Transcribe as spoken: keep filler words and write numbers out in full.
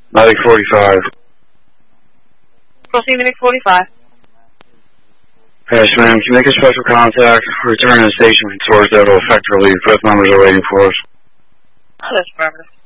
Medic forty-five. Proceed, Medic forty-five. Yes, ma'am. Can you make a special contact? Return to the station towards that will affect relief. Both members are waiting for us. That's affirmative.